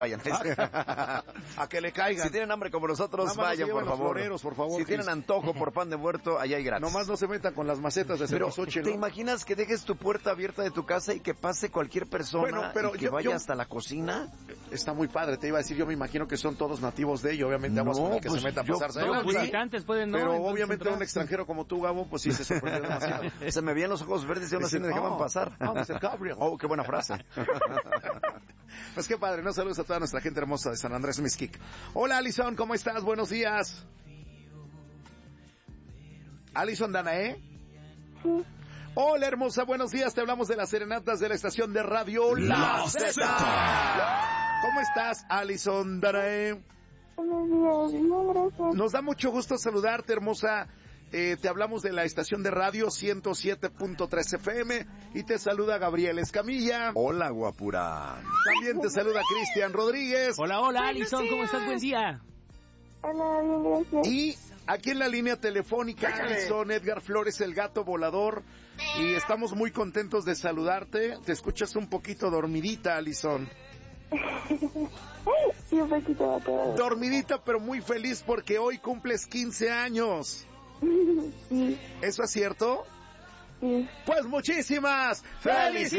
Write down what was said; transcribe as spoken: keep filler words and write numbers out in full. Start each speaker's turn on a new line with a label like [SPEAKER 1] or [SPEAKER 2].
[SPEAKER 1] vayan. A que le caigan. Si tienen hambre como nosotros, vayan, por favor.
[SPEAKER 2] Floreros, por favor.
[SPEAKER 1] Si tienen antojo por pan de muerto, allá hay gratis.
[SPEAKER 2] Nomás no se metan con las macetas de cempasúchil,
[SPEAKER 1] ¿te
[SPEAKER 2] ¿no?
[SPEAKER 1] imaginas que dejes tu puerta abierta de tu casa y que pase cualquier persona
[SPEAKER 2] bueno, pero
[SPEAKER 1] y que
[SPEAKER 2] yo,
[SPEAKER 1] vaya
[SPEAKER 2] yo,
[SPEAKER 1] hasta la cocina?
[SPEAKER 2] Está muy padre, te iba a decir, yo me imino que son todos nativos de ello, obviamente aguas
[SPEAKER 1] No,
[SPEAKER 2] con el que
[SPEAKER 1] pues
[SPEAKER 2] se meta a
[SPEAKER 1] yo-
[SPEAKER 2] pasarse.
[SPEAKER 1] yo
[SPEAKER 2] ahí.
[SPEAKER 1] fui-
[SPEAKER 3] visitantes pueden no.
[SPEAKER 2] Pero
[SPEAKER 3] entonces,
[SPEAKER 2] obviamente
[SPEAKER 3] entrar.
[SPEAKER 2] un extranjero como tú, Gabo, pues sí se sorprendió demasiado.
[SPEAKER 1] Se me veían los ojos verdes y aún así me dejaban
[SPEAKER 2] Oh,
[SPEAKER 1] pasar.
[SPEAKER 2] oh, mister Gabriel.
[SPEAKER 1] Oh, qué buena frase.
[SPEAKER 2] Pues qué padre, ¿no? Saludos a toda nuestra gente hermosa de San Andrés Mixquic. Hola, Alison, ¿cómo estás? Buenos días. Alison Danae.
[SPEAKER 4] Sí.
[SPEAKER 2] Hola, hermosa, buenos días. Te hablamos de las serenatas de la estación de radio La Zeta. ¿Cómo estás, Alison Danae?
[SPEAKER 4] Buenos días, bien, gracias.
[SPEAKER 2] Nos da mucho gusto saludarte, hermosa. Eh, te hablamos de la estación de radio ciento siete punto tres F M y te saluda Gabriel Escamilla.
[SPEAKER 1] Hola, guapura.
[SPEAKER 2] También te saluda Cristian Rodríguez.
[SPEAKER 3] Hola, hola, Alison, ¿cómo estás? Buen día.
[SPEAKER 4] Hola, bien, gracias.
[SPEAKER 2] Y aquí en la línea telefónica, Alison, Edgar Flores, el gato volador. Y estamos muy contentos de saludarte. Te escuchas un poquito dormidita, Alison.
[SPEAKER 4] Sí, un poquito de todo.
[SPEAKER 2] Dormidita, pero muy feliz porque hoy cumples quince años.
[SPEAKER 4] Sí,
[SPEAKER 2] ¿Eso es cierto?
[SPEAKER 4] sí.
[SPEAKER 2] Pues muchísimas felicidades.